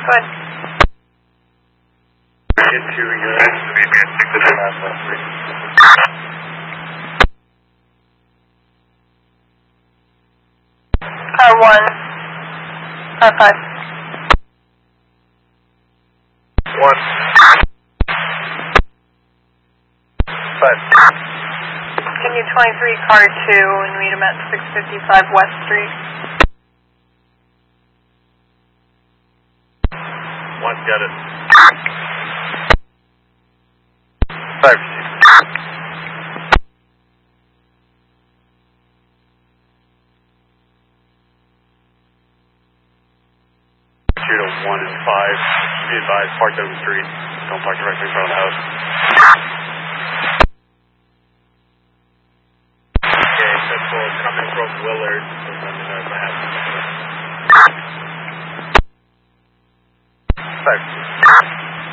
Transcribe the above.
Good. Into your maybe a 6 and a half left 3. Car 1. Car 5. 1. 5. Continue 23, car 2, and meet him at 655 West Street. 1's got it. 5. Shoot a 1 and 5. Be advised, park down the street. Don't park directly in front of the house. Okay, Central coming from Willard. So let me know if I have 5.